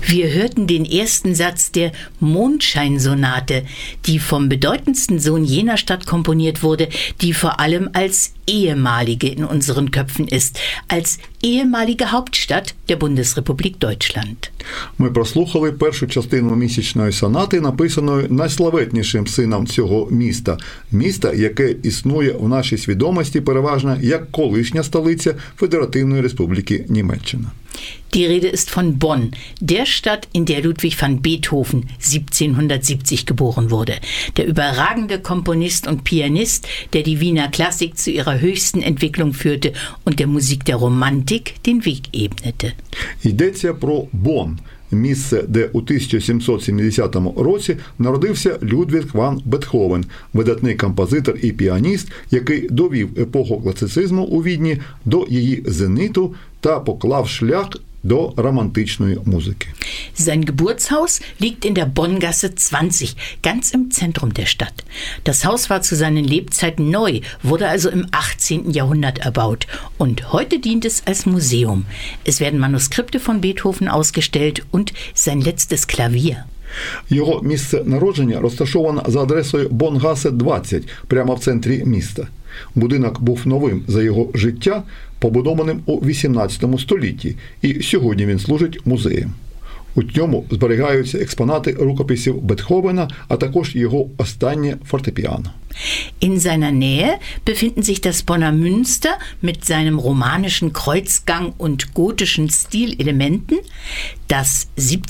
Wir hörten den ersten Satz der Mondscheinsonate, die vom bedeutendsten Sohn jener Stadt komponiert wurde, die vor allem als ehemalige in unseren Köpfen ist, als ehemalige Hauptstadt der Bundesrepublik Deutschland. Ми прослухали першу частину місячної сонати, написаної найславетнішим сином цього міста. Міста, яке існує в нашій свідомості переважно як колишня столиця Федеративної Республіки Німеччина. Die Rede ist von Bonn, der Stadt, in der Ludwig van Beethoven 1770 geboren wurde. Der überragende Komponist und Pianist, der die Wiener Klassik zu ihrer höchsten Entwicklung führte und der Musik der Romantik den Weg ebnete. Йдеться про Бонн, місце, де у 1770 році народився Людвіг ван Бетховен, видатний композитор і піаніст, який довів епоху класицизму у Відні до її зеніту та поклав шлях до романтичної музики. Sein Geburtshaus liegt in der Bonngasse 20, ganz im Zentrum der Stadt. Das Haus war zu seinen Lebzeiten neu, wurde also im 18. Jahrhundert erbaut und heute dient es als Museum. Es werden Manuskripte von Beethoven ausgestellt und sein letztes Klavier. Його місце народження розташовано за адресою Бонгасе 20, прямо в центрі міста. Будинок був новим за його життя, побудованим у 18 столітті, і сьогодні він служить музеєм. У ньому зберігаються експонати рукописів Бетховена, а також його останнє фортепіано. In seiner Nähe befinden sich das Bonner Münster mit seinem romanischen Kreuzgang und gotischen Stilelementen, das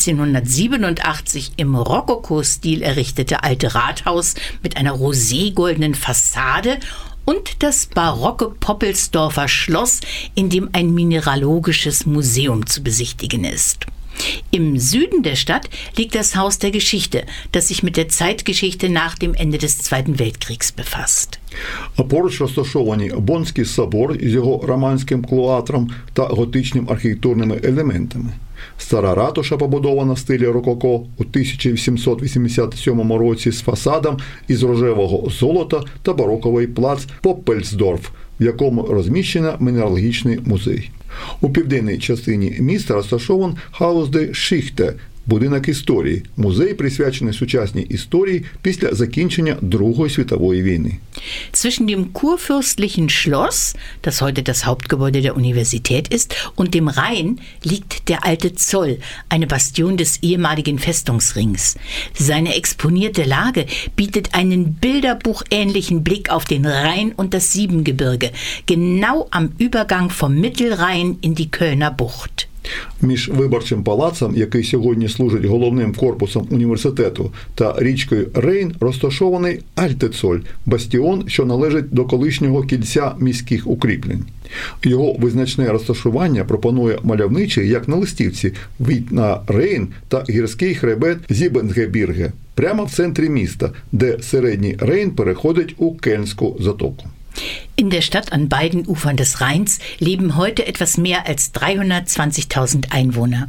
1787 im Rokoko-Stil errichtete alte Rathaus mit einer roségoldenen Fassade und das barocke Poppelsdorfer Schloss, in dem ein mineralogisches Museum zu besichtigen ist. Im Süden der Stadt liegt das Haus der Geschichte, das sich mit der Zeitgeschichte nach dem Ende des Zweiten Weltkriegs befasst. Поруч розташовані Боннський собор із його романським клоатром та готичним архітектурними елементами. Стара ратуша побудована в стилі рококо у 1787 році з фасадом із рожевого золота та бароковий плац Поппельсдорф, в якому розміщено мінералогічний музей. У південній частині міста розташований Haus der Geschichte, будинок історії, музей, присвячений сучасній історії після закінчення Другої світової війни. Zwischen dem kurfürstlichen Schloss, das heute das Hauptgebäude der Universität ist, und dem Rhein liegt der alte Zoll, eine Bastion des ehemaligen Festungsrings. Seine exponierte Lage bietet einen bilderbuchähnlichen Blick auf den Rhein und das Siebengebirge, genau am Übergang vom Mittelrhein in die Kölner Bucht. Між виборчим палацом, який сьогодні служить головним корпусом університету, та річкою Рейн розташований Альте-Цоль, бастіон, що належить до колишнього кільця міських укріплень. Його визначне розташування пропонує мальовничий, як на листівці, вид на Рейн та гірський хребет Зібенгебірге, прямо в центрі міста, де середній Рейн переходить у Кельнську затоку. In der Stadt an beiden Ufern des Rheins leben heute etwas mehr als 320.000 Einwohner.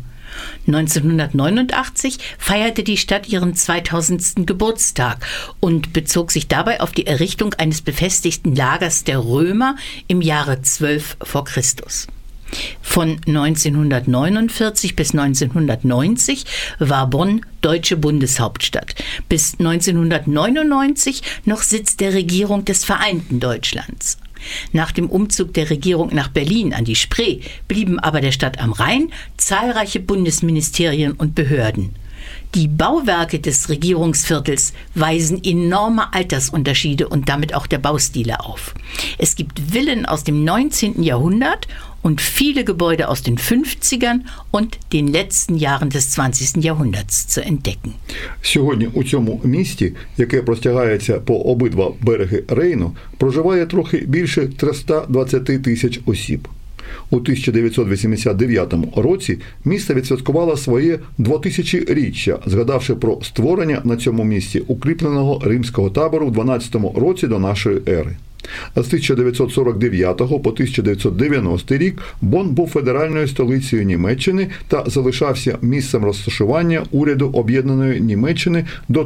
1989 feierte die Stadt ihren 2000. Geburtstag und bezog sich dabei auf die Errichtung eines befestigten Lagers der Römer im Jahre 12 vor Christus. Von 1949 bis 1990 war Bonn deutsche Bundeshauptstadt. Bis 1999 noch Sitz der Regierung des vereinten Deutschlands. Nach dem Umzug der Regierung nach Berlin an die Spree blieben aber der Stadt am Rhein zahlreiche Bundesministerien und Behörden. Die Bauwerke des Regierungsviertels weisen enorme Altersunterschiede und damit auch der Baustile auf. Es gibt Villen aus dem 19. Jahrhundert und viele Gebäude aus den 50ern und den letzten Jahren des 20. Jahrhunderts zu entdecken. Сьогодні у цьому місті, яке простягається по обидва береги Рейну, проживає трохи більше 320 тисяч осіб. У 1989 році місто відсвяткувало своє 2000-річчя, згадавши про створення на цьому місці укріпленого римського табору в 12 році до нашої ери. З 1949 по 1990 рік Бонн був федеральною столицею Німеччини та залишався місцем розташування уряду Об'єднаної Німеччини до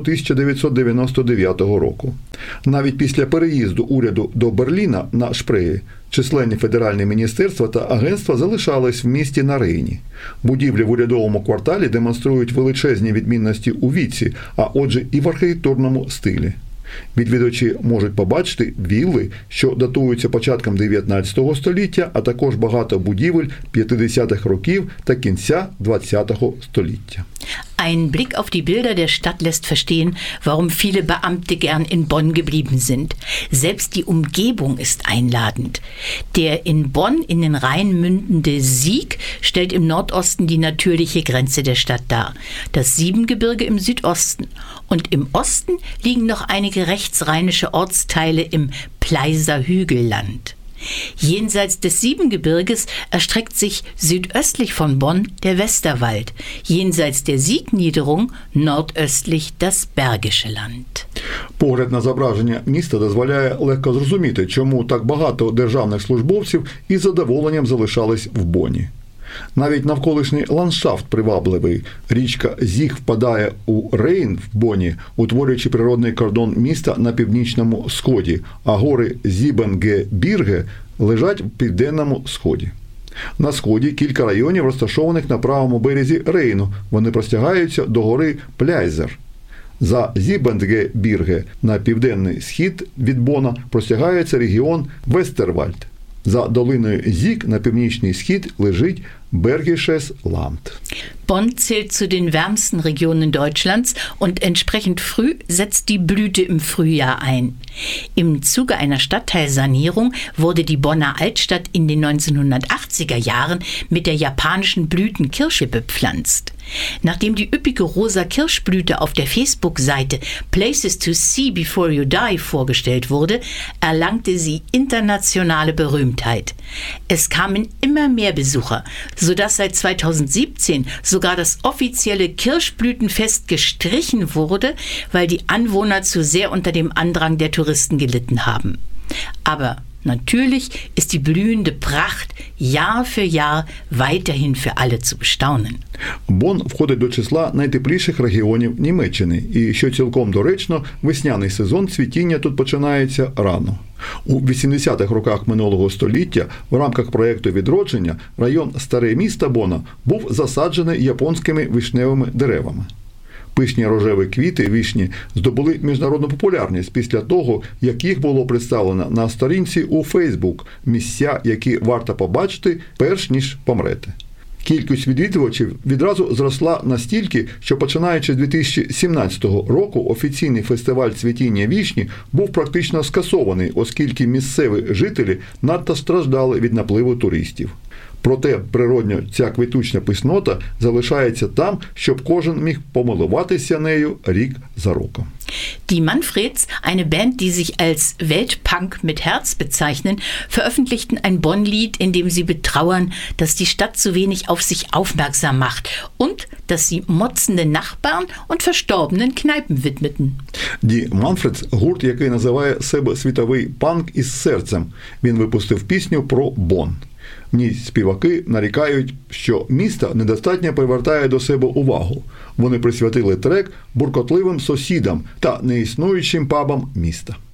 1999 року. Навіть після переїзду уряду до Берліна на Шпреї численні федеральні міністерства та агентства залишались в місті на Рейні. Будівлі в урядовому кварталі демонструють величезні відмінності у віці, а отже і в архітектурному стилі. Відвідувачі можуть побачити вілли, що датуються початком 19 століття, а також багато будівель 50-х років та кінця 20-го століття. Ein Blick auf die Bilder der Stadt lässt verstehen, warum viele Beamte gern in Bonn geblieben sind. Selbst die Umgebung ist einladend. Der in Bonn in den Rhein mündende Sieg stellt im Nordosten die natürliche Grenze der Stadt dar. Das Siebengebirge im Südosten. Und im Osten liegen noch einige rechtsrheinische Ortsteile im Pleiser Hügelland. Jenseits des Siebengebirges erstreckt sich südöstlich von Bonn der Westerwald, jenseits der Siegniederung nordöstlich das Bergische Land. Погляд на зображення міста дозволяє легко зрозуміти, чому так багато державних службовців із задоволенням залишались в Бонні. Навіть навколишній ландшафт привабливий. Річка Зіг впадає у Рейн в Бонні, утворюючи природний кордон міста на північному сході, а гори Зібенге-Бірге лежать в південному сході. На сході кілька районів, розташованих на правому березі Рейну. Вони простягаються до гори Пляйзер. За Зібенге-Бірге на південний схід від Бонна простягається регіон Вестервальд. За долиною Зіг на північний схід лежить Bergisches Land. Bonn zählt zu den wärmsten Regionen Deutschlands und entsprechend früh setzt die Blüte im Frühjahr ein. Im Zuge einer Stadtteilsanierung wurde die Bonner Altstadt in den 1980er Jahren mit der japanischen Blütenkirsche bepflanzt. Nachdem die üppige rosa Kirschblüte auf der Facebook-Seite Places to See Before You Die vorgestellt wurde, erlangte sie internationale Berühmtheit. Es kamen immer mehr Besucher, sodass seit 2017 sogar das offizielle Kirschblütenfest gestrichen wurde, weil die Anwohner zu sehr unter dem Andrang der Touristen gelitten haben. Aber natürlich ist die blühende Pracht Jahr für Jahr weiterhin für alle zu bestaunen. Бонн входить до числа найтепліших регіонів Німеччини, і, що цілком доречно, весняний сезон цвітіння тут починається рано. У 80-х роках минулого століття в рамках проєкту відродження район Старе місто Бонна був засаджений японськими вишневими деревами. Пишні рожеві квіти вишні здобули міжнародну популярність після того, як їх було представлено на сторінці у Фейсбук «Місця, які варто побачити, перш ніж помрете». Кількість відвідувачів відразу зросла настільки, що починаючи з 2017 року офіційний фестиваль цвітіння вишні був практично скасований, оскільки місцеві жителі надто страждали від напливу туристів. Проте природньо ця квітучна пишнота залишається там, щоб кожен міг помилуватися нею рік за роком. Die Manfreds, eine Band, die sich als Weltpunk mit Herz bezeichnen, veröffentlichten ein Bonn-Lied, in dem sie betrauern, dass die Stadt zu wenig auf sich aufmerksam macht und dass sie motzenden Nachbarn und verstorbenen Kneipen widmeten. Die Manfreds – гурт, який називає себе світовий панк із серцем. Він випустив пісню про Бонн. В ній співаки нарікають, що місто недостатньо привертає до себе увагу. Вони присвятили трек буркотливим сусідам та неіснуючим пабам міста.